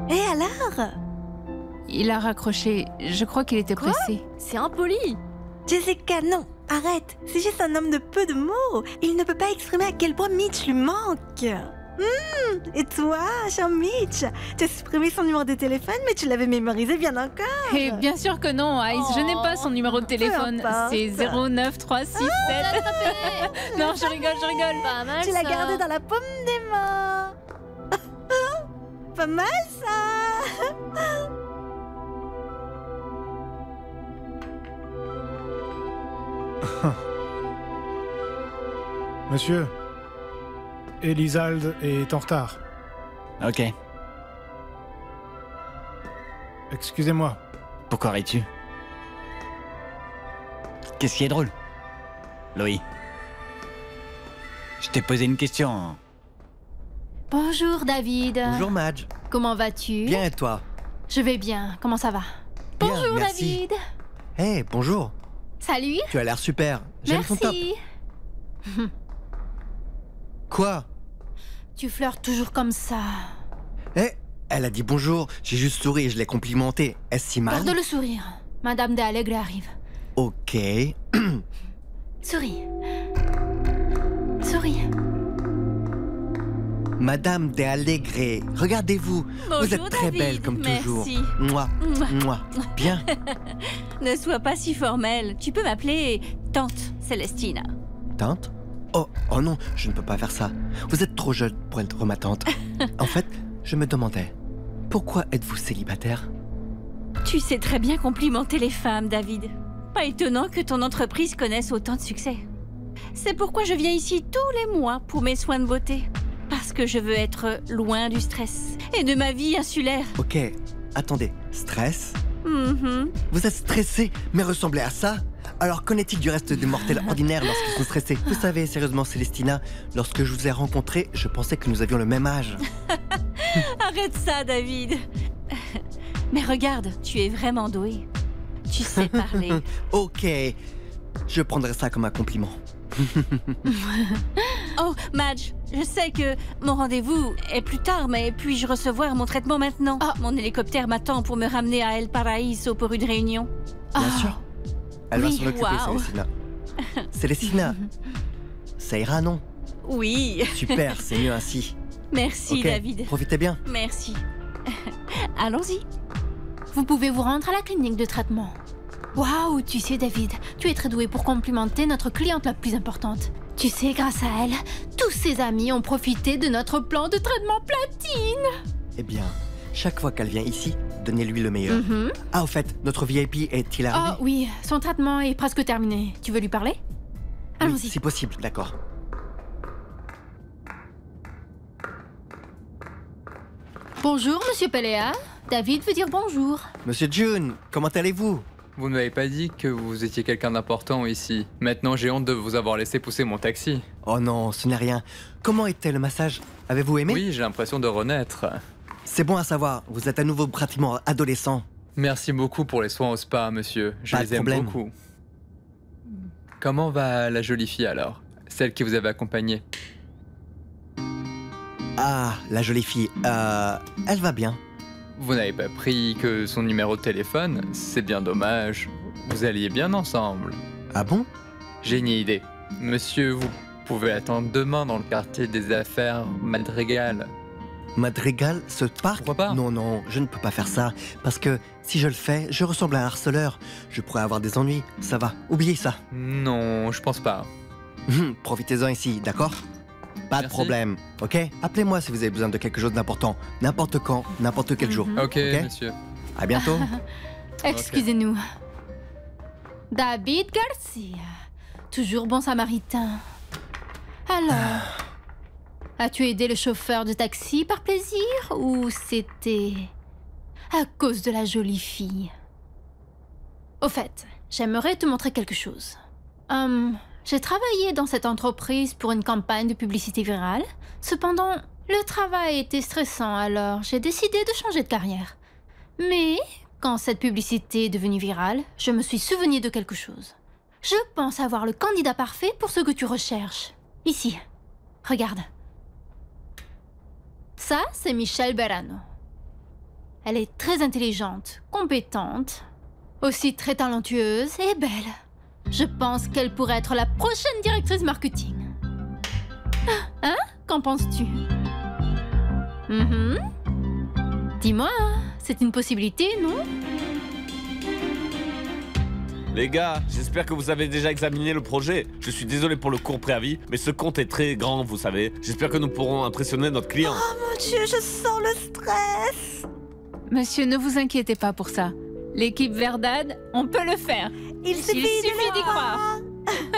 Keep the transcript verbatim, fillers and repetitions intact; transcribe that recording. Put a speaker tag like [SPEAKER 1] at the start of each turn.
[SPEAKER 1] Et alors?
[SPEAKER 2] Il a raccroché. Je crois qu'il était
[SPEAKER 1] Quoi?
[SPEAKER 2] pressé.
[SPEAKER 1] C'est impoli. Jessica, non, arrête. C'est juste un homme de peu de mots. Il ne peut pas exprimer à quel point Mitch lui manque. Hum, et toi, cher Mitch, tu as supprimé son numéro de téléphone, mais tu l'avais mémorisé bien encore.
[SPEAKER 2] Et bien sûr que non, Ice.
[SPEAKER 1] Oh,
[SPEAKER 2] je n'ai pas son numéro de téléphone.
[SPEAKER 1] importe.
[SPEAKER 2] C'est zéro neuf trois six sept. Non, je rigole, je rigole.
[SPEAKER 1] Pas mal. Tu l'as gardé dans la paume des mains. Pas mal ça.
[SPEAKER 3] Monsieur, Elisald est en retard.
[SPEAKER 4] Ok.
[SPEAKER 3] Excusez-moi.
[SPEAKER 4] Pourquoi ris-tu? Qu'est-ce qui est drôle? Loï. Je t'ai posé une question.
[SPEAKER 5] Bonjour David.
[SPEAKER 6] Bonjour Madge.
[SPEAKER 5] Comment vas-tu?
[SPEAKER 6] Bien et toi?
[SPEAKER 5] Je vais bien. Comment ça va?
[SPEAKER 6] Bien,
[SPEAKER 5] Bonjour
[SPEAKER 6] merci.
[SPEAKER 5] David.
[SPEAKER 6] Hé, hey, bonjour.
[SPEAKER 5] Salut.
[SPEAKER 6] Tu as l'air super. J'aime ton top.
[SPEAKER 5] Merci.
[SPEAKER 6] Quoi?
[SPEAKER 5] Tu flirtes toujours comme ça.
[SPEAKER 6] Hé, hey, elle a dit bonjour. J'ai juste souri et je l'ai complimenté. Est-ce si mal?
[SPEAKER 5] Garde le sourire. Madame de Allegre arrive.
[SPEAKER 6] Ok.
[SPEAKER 5] Souris. Souris.
[SPEAKER 6] Madame de Allegre, regardez-vous.
[SPEAKER 1] Bonjour,
[SPEAKER 6] vous êtes très
[SPEAKER 1] David.
[SPEAKER 6] belle comme
[SPEAKER 1] Merci.
[SPEAKER 6] toujours. Moi, moi. Bien.
[SPEAKER 1] Ne sois pas si formelle. Tu peux m'appeler Tante Célestina.
[SPEAKER 6] Tante? Oh, oh non, je ne peux pas faire ça. Vous êtes trop jeune pour être ma tante. En fait, je me demandais, pourquoi êtes-vous célibataire?
[SPEAKER 1] Tu sais très bien complimenter les femmes, David. Pas étonnant que ton entreprise connaisse autant de succès. C'est pourquoi je viens ici tous les mois pour mes soins de beauté. Parce que je veux être loin du stress et de ma vie insulaire.
[SPEAKER 6] Ok, attendez, stress?
[SPEAKER 1] Mm-hmm.
[SPEAKER 6] Vous êtes stressé, mais ressemblez à ça? Alors qu'en est-il du reste des mortels ordinaires lorsqu'ils sont stressés? Vous savez, sérieusement, Célestina, lorsque je vous ai rencontré, je pensais que nous avions le même âge.
[SPEAKER 1] Arrête ça, David. Mais regarde, tu es vraiment doué. Tu sais parler.
[SPEAKER 6] Ok, je prendrai ça comme un compliment.
[SPEAKER 1] Oh, Madge, je sais que mon rendez-vous est plus tard, mais puis-je recevoir mon traitement maintenant?
[SPEAKER 5] Ah.
[SPEAKER 1] Mon hélicoptère m'attend pour me ramener à El Paraíso pour une réunion.
[SPEAKER 6] Bien
[SPEAKER 5] Ah.
[SPEAKER 6] sûr. Elle va
[SPEAKER 5] Oui.
[SPEAKER 6] s'en occuper,
[SPEAKER 1] Wow.
[SPEAKER 6] Célestina. Célestina, ça ira, non?
[SPEAKER 1] Oui,
[SPEAKER 6] Super, c'est mieux ainsi.
[SPEAKER 1] merci,
[SPEAKER 6] Ok,
[SPEAKER 1] David.
[SPEAKER 6] profitez bien.
[SPEAKER 1] Merci. Allons-y.
[SPEAKER 5] Vous pouvez vous rendre à la clinique de traitement. Waouh, tu sais David, tu es très doué pour complimenter notre cliente la plus importante. Tu sais, grâce à elle, tous ses amis ont profité de notre plan de traitement platine.
[SPEAKER 6] Eh bien, chaque fois qu'elle vient ici, donnez-lui le meilleur.
[SPEAKER 5] Mhm.
[SPEAKER 6] Ah, au fait, notre V I P est-il
[SPEAKER 5] Oh
[SPEAKER 6] arrivé?
[SPEAKER 5] oui, son traitement est presque terminé. Tu veux lui parler?
[SPEAKER 6] Oui,
[SPEAKER 5] Allons-y.
[SPEAKER 6] si possible, d'accord.
[SPEAKER 5] Bonjour, Monsieur Pelea. David veut dire bonjour.
[SPEAKER 6] Monsieur June, comment allez-vous?
[SPEAKER 7] Vous ne m'avez pas dit que vous étiez quelqu'un d'important ici. Maintenant, j'ai honte de vous avoir laissé pousser mon taxi.
[SPEAKER 6] Oh non, ce n'est rien. Comment était le massage? Avez-vous aimé?
[SPEAKER 7] Oui, j'ai l'impression de renaître.
[SPEAKER 6] C'est bon à savoir, vous êtes à nouveau pratiquement adolescent.
[SPEAKER 7] Merci beaucoup pour les soins au spa, monsieur. Je
[SPEAKER 6] Pas
[SPEAKER 7] les
[SPEAKER 6] de
[SPEAKER 7] aime
[SPEAKER 6] problème.
[SPEAKER 7] beaucoup. Comment va la jolie fille alors? Celle qui vous avait accompagné?
[SPEAKER 6] Ah, la jolie fille, euh, elle va bien.
[SPEAKER 7] Vous n'avez pas pris que son numéro de téléphone? C'est bien dommage. Vous alliez bien ensemble.
[SPEAKER 6] Ah bon?
[SPEAKER 7] J'ai une idée. Monsieur, vous pouvez attendre demain dans le quartier des affaires Madrigal.
[SPEAKER 6] Madrigal, ce parc?
[SPEAKER 7] Pourquoi pas?
[SPEAKER 6] Non, non, je ne peux pas faire ça. Parce que si je le fais, je ressemble à un harceleur. Je pourrais avoir des ennuis. Ça va, oubliez ça.
[SPEAKER 7] Non, je pense pas.
[SPEAKER 6] Profitez-en ici, d'accord? Pas de
[SPEAKER 7] Merci.
[SPEAKER 6] problème, ok? Appelez-moi si vous avez besoin de quelque chose d'important. N'importe quand, n'importe quel jour.
[SPEAKER 7] Ok, monsieur.
[SPEAKER 6] À bientôt.
[SPEAKER 5] Excusez-nous. David Garcia. Toujours bon samaritain. Alors, as-tu aidé le chauffeur de taxi par plaisir ou c'était à cause de la jolie fille? Au fait, j'aimerais te montrer quelque chose. Hum, j'ai travaillé dans cette entreprise pour une campagne de publicité virale. Cependant, le travail était stressant, alors j'ai décidé de changer de carrière. Mais quand cette publicité est devenue virale, je me suis souvenu de quelque chose. Je pense avoir le candidat parfait pour ce que tu recherches. Ici, regarde. Ça, c'est Michel Berano. Elle est très intelligente, compétente, aussi très talentueuse et belle. Je pense qu'elle pourrait être la prochaine directrice marketing. Hein? Qu'en penses-tu? Mhm. Dis-moi, c'est une possibilité, non?
[SPEAKER 8] Les gars, j'espère que vous avez déjà examiné le projet. Je suis désolé pour le court préavis, mais ce compte est très grand, vous savez. J'espère que nous pourrons impressionner notre client.
[SPEAKER 9] Oh mon Dieu, je sens le stress.
[SPEAKER 2] Monsieur, ne vous inquiétez pas pour ça. L'équipe Verdad, on peut le faire.
[SPEAKER 9] Il suffit,
[SPEAKER 2] Il suffit d'y
[SPEAKER 9] croire.